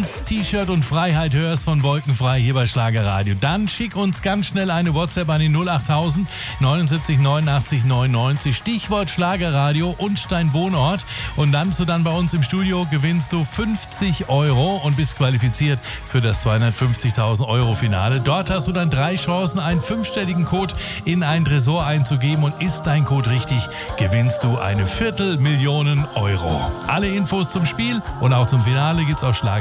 Tanz, T-Shirt und Freiheit hörst von Wolkenfrei hier bei Schlagerradio. Dann schick uns ganz schnell eine WhatsApp an den 08000 79 89 99. Stichwort Schlagerradio und dein Wohnort. Und dann bist du dann bei uns im Studio, gewinnst du 50 Euro und bist qualifiziert für das 250.000 Euro Finale. Dort hast du dann 3 Chancen, einen 5-stelligen Code in ein Tresor einzugeben. Und ist dein Code richtig, gewinnst du eine 250.000 Euro. Alle Infos zum Spiel und auch zum Finale gibt's auf Schlager